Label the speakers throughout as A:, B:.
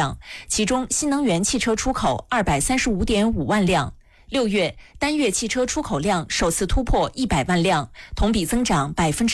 A: 辆，其中新能源汽车出口235.5万辆。6月单月汽车出口量首次突破100万辆，同比增长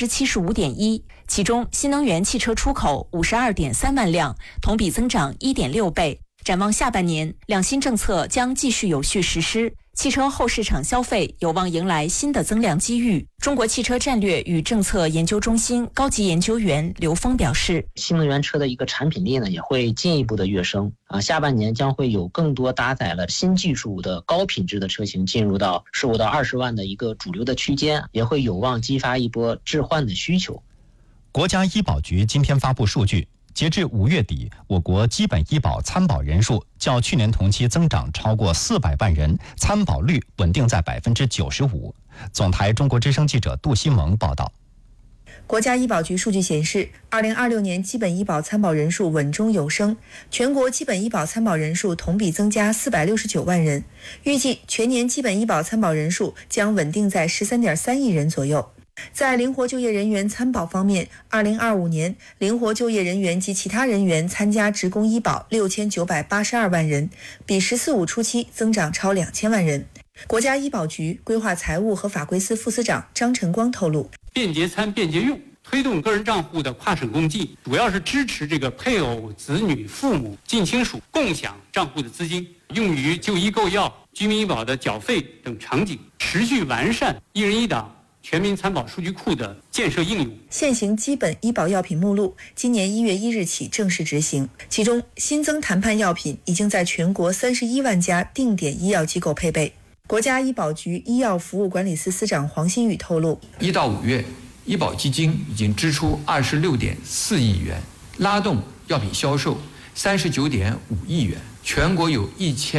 A: 75.1%，其中新能源汽车出口52.3万辆，同比增长1.6倍。展望下半年，两新政策将继续有序实施，汽车后市场消费有望迎来新的增量机遇。中国汽车战略与政策研究中心高级研究员刘峰表示，
B: 新能源车的一个产品力呢也会进一步的跃升下半年将会有更多搭载了新技术的高品质的车型进入到15到20万的一个主流的区间，也会有望激发一波置换的需求。
C: 国家医保局今天发布数据，截至5月底，我国基本医保参保人数较去年同期增长超过400万人，参保率稳定在95%。总台中国之声记者杜西蒙报道。
D: 国家医保局数据显示，2026年基本医保参保人数稳中有升，全国基本医保参保人数同比增加469万人，预计全年基本医保参保人数将稳定在13.3亿人左右。在灵活就业人员参保方面，2025年灵活就业人员及其他人员参加职工医保6982万人，比“14+5”初期增长超2000万人。国家医保局规划财务和法规司副司长张晨光透露，
E: 便捷参、便捷用，推动个人账户的跨省共济，主要是支持这个配偶、子女、父母、近亲属共享账户的资金，用于就医购药、居民医保的缴费等场景，持续完善一人一档全民参保数据库的建设应用。
D: 现行基本医保药品目录今年1月1日起正式执行，其中新增谈判药品已经在全国31万家定点医药机构配备。国家医保局医药服务管理司司长黄新宇透露
F: ，1到5月，医保基金已经支出26.4亿元，拉动药品销售39.5亿元，全国有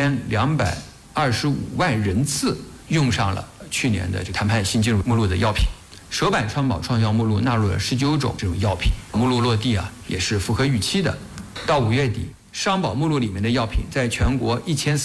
F: 1225万人次用上了去年的谈判新进入目录的药品，首版创保创药目录纳入了19种这种药品，目录落地也是符合预期的。到5月底，商保目录里面的药品在全国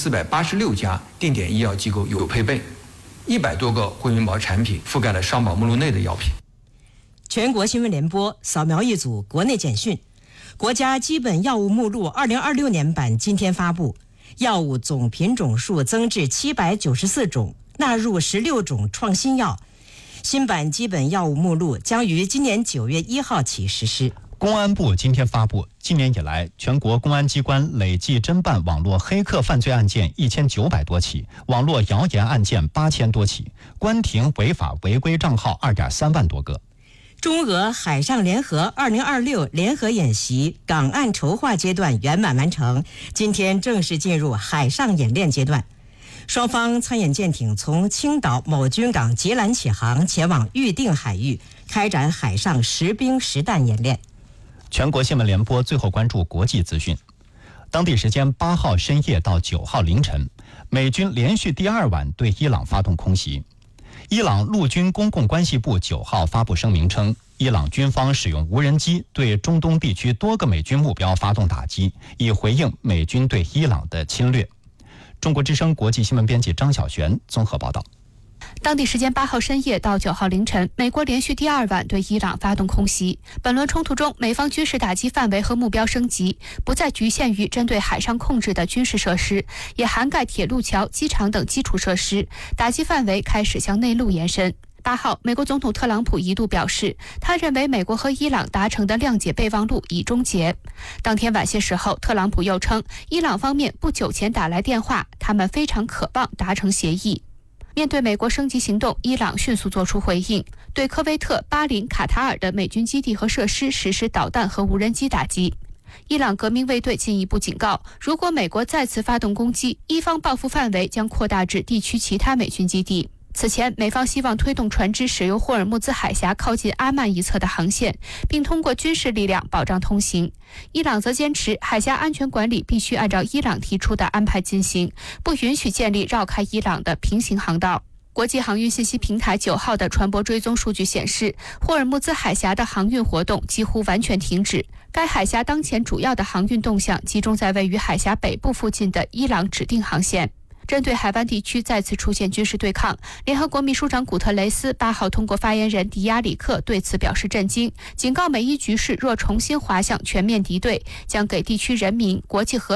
F: 1486家定点医药机构有配备，100多个惠民保产品覆盖了商保目录内的药品。
G: 全国新闻联播扫描一组国内简讯，国家基本药物目录2026年版今天发布，药物总品种数增至794种，纳入16种创新药。新版基本药物目录将于今年9月1号起实施。
C: 公安部今天发布，今年以来，全国公安机关累计侦办网络黑客犯罪案件1900多起，网络谣言案件8000多起，关停违法违规账号2.3万多个。
G: 中俄海上联合2026联合演习港岸筹划阶段圆满完成，今天正式进入海上演练阶段。双方参演舰艇从青岛某军港截拦起航，前往预定海域，开展海上实兵实弹演练。
C: 全国新闻联播最后关注国际资讯。当地时间8号深夜到9号凌晨，美军连续第2晚对伊朗发动空袭。伊朗陆军公共关系部9号发布声明称，伊朗军方使用无人机对中东地区多个美军目标发动打击，以回应美军对伊朗的侵略。中国之声国际新闻编辑张晓璇综合报道。
H: 当地时间8号深夜到9号凌晨，美国连续第2晚对伊朗发动空袭。本轮冲突中，美方军事打击范围和目标升级，不再局限于针对海上控制的军事设施，也涵盖铁路桥、机场等基础设施，打击范围开始向内陆延伸。8号，美国总统特朗普一度表示，他认为美国和伊朗达成的谅解备忘录已终结。当天晚些时候，特朗普又称，伊朗方面不久前打来电话，他们非常渴望达成协议。面对美国升级行动，伊朗迅速作出回应，对科威特、巴林、卡塔尔的美军基地和设施实施导弹和无人机打击。伊朗革命卫队进一步警告，如果美国再次发动攻击，伊方报复范围将扩大至地区其他美军基地。此前，美方希望推动船只驶入霍尔木兹海峡靠近阿曼一侧的航线，并通过军事力量保障通行。伊朗则坚持海峡安全管理必须按照伊朗提出的安排进行，不允许建立绕开伊朗的平行航道。国际航运信息平台9号的船舶追踪数据显示，霍尔木兹海峡的航运活动几乎完全停止。该海峡当前主要的航运动向集中在位于海峡北部附近的伊朗指定航线。针对海湾地区再次出现军事对抗，联合国秘书长古特雷斯8号通过发言人迪亚里克对此表示震惊，警告美伊局势若重新滑向全面敌对，将给地区人民、国际和